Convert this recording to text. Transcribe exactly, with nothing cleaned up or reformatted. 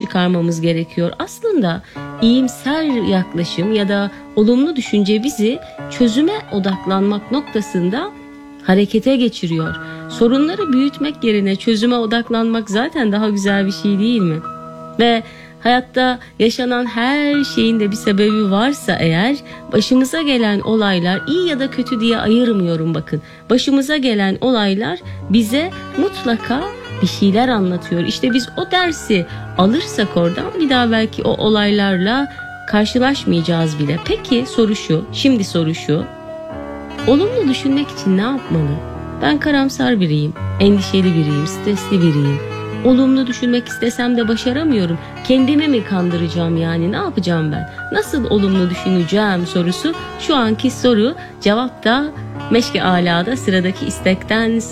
çıkarmamız gerekiyor. Aslında iyimser yaklaşım ya da olumlu düşünce bizi çözüme odaklanmak noktasında harekete geçiriyor. Sorunları büyütmek yerine çözüme odaklanmak zaten daha güzel bir şey değil mi? Ve hayatta yaşanan her şeyin de bir sebebi varsa eğer, başımıza gelen olaylar, iyi ya da kötü diye ayırmıyorum bakın. Başımıza gelen olaylar bize mutlaka bir şeyler anlatıyor. İşte biz o dersi alırsak oradan bir daha belki o olaylarla karşılaşmayacağız bile. Peki soru şu, şimdi soru şu. Olumlu düşünmek için ne yapmalı? Ben karamsar biriyim, endişeli biriyim, stresli biriyim. Olumlu düşünmek istesem de başaramıyorum. Kendimi mi kandıracağım yani? Ne yapacağım ben? Nasıl olumlu düşüneceğim sorusu şu anki soru. Cevap da Meşk-i Alâ'da sıradaki istekten